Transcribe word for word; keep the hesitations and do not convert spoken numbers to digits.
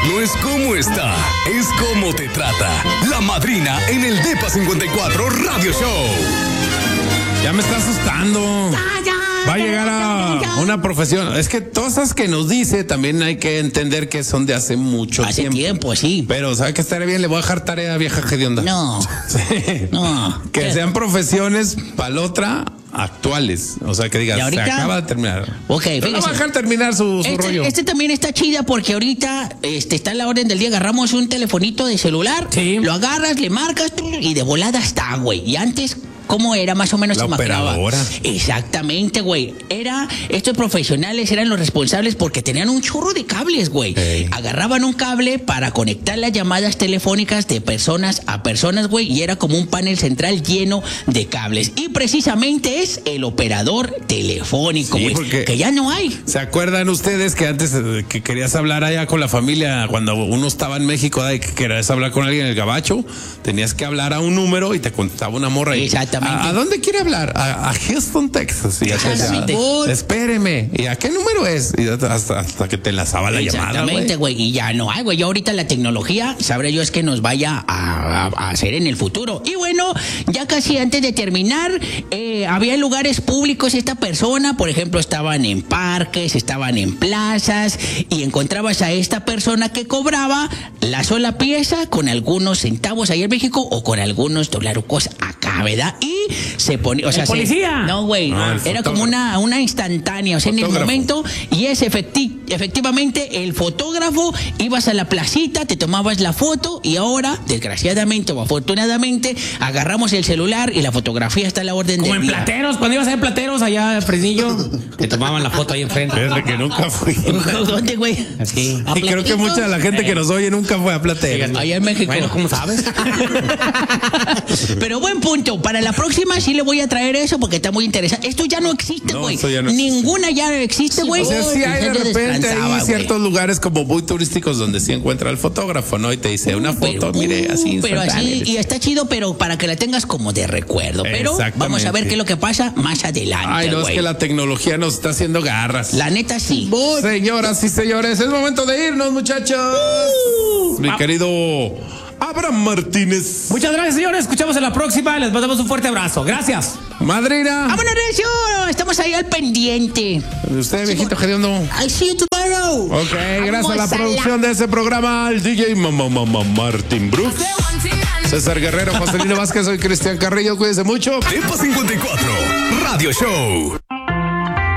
no es cómo está, es cómo te trata. La Madrina en el Depa cincuenta y cuatro Radio Show. Ya me está asustando. Ya, ya. Va a llegar a una profesión. Es que todas esas que nos dice también hay que entender que son de hace mucho Hace tiempo. tiempo, sí. Pero ¿sabe qué estaría bien? Le voy a dejar tarea, vieja hedionda. No. Sí. No. Que ¿Qué? sean profesiones para la otra actuales. O sea, que digas, ¿Y ahorita? se acaba de terminar. Ok, Pero no fíjese. va a dejar terminar su, su Este, rollo. este también está chida porque ahorita este, está en la orden del día. Agarramos un telefonito de celular, Sí. lo agarras, le marcas y de volada está, güey. Y antes, ¿cómo era? Más o menos La se mapeaba. operadora. Exactamente, güey. Era, estos profesionales eran los responsables porque tenían un chorro de cables, güey. Ey. Agarraban un cable para conectar las llamadas telefónicas de personas a personas, güey. Y era como un panel central lleno de cables. Y precisamente es el operador telefónico, Sí, güey. porque- Que ya no hay. ¿Se acuerdan ustedes que antes eh, que querías hablar allá con la familia, cuando uno estaba en México, y que querías hablar con alguien en el gabacho, tenías que hablar a un número y te contestaba una morra? Y, Exactamente. ¿A, a dónde quiere hablar? A, a Houston, Texas. Y ya te decía, Exactamente. espéreme. ¿Y a qué número es? Y hasta, hasta que te enlazaba la llamada, Exactamente, güey. güey. Y ya no hay, güey. Ya ahorita la tecnología, sabré yo, es que nos vaya a, a- a hacer en el futuro. Y bueno, ya casi antes de terminar, eh, había lugares públicos esta persona, por ejemplo, estaban en parques, estaban en plazas, y encontrabas a esta persona que cobraba la sola pieza con algunos centavos allá en México o con algunos dolarucos acá, ¿verdad? Y se ponía, o sea, ¿El se- policía? no, güey. No, el Era fotógrafo. como una, una instantánea, o sea, en el Fotógrafo. momento. Y es efecti- efectivamente el fotógrafo, ibas a la placita, te tomabas la foto y ahora, desgraciadamente o afortunadamente, agarramos el celular y la fotografía está a la orden Como del en día. Plateros, cuando ibas a ver Plateros allá en Fresnillo, te tomaban la foto ahí enfrente. Fíjate que nunca fui. ¿Dónde, güey? Así. ¿A Y creo que Platitos? mucha de la gente que nos oye nunca fue a Plateros. Allá en México. Bueno, ¿cómo sabes? Pero buen punto. Para la próxima sí le voy a traer eso porque está muy interesante. Esto ya no existe, No, güey. eso ya no existe. Ninguna ya existe, güey. O sea, sí hay de Gente repente descansaba, hay güey. ciertos lugares como muy turísticos donde sí encuentra el fotógrafo, ¿no? Y te dice una foto, Pero, mire, así. Pero así, instantánea. y está chido, pero para que la tengas como de recuerdo. Pero Exactamente. vamos a ver qué es lo que pasa más adelante, Ay, no, es güey. que la tecnología nos está haciendo garras. La neta sí. Señoras y señores, es momento de irnos, muchachos. Mi Ah. querido Abraham Martínez. Muchas gracias, señores. Escuchamos en la próxima. Les mandamos un fuerte abrazo. Gracias. Madrina. ¡Vámonos, Recio! Estamos ahí al pendiente. Usted, viejito hediondo. I'll see you tomorrow. Ok, gracias a la Vamos producción de ese programa, al D J Mamá Mamá Martín Brooks, César Guerrero, Joselino Vázquez, soy Cristian Carrillo, cuídense mucho. Depa cincuenta y cuatro Radio Show.